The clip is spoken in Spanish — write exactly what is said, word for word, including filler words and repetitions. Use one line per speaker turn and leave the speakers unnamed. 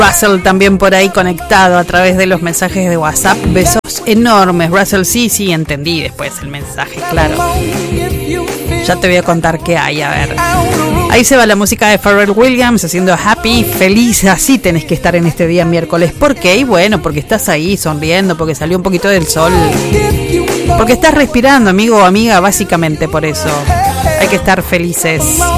Russell también por ahí conectado a través de los mensajes de WhatsApp. Besos enormes, Russell. Sí, sí, entendí después el mensaje, claro. Ya te voy a contar qué hay, a ver. Ahí se va la música de Pharrell Williams haciendo Happy, feliz. Así tenés que estar en este día miércoles. ¿Por qué? Y bueno, porque estás ahí sonriendo, porque salió un poquito del sol, porque estás respirando, amigo o amiga, básicamente por eso. Hay que estar felices.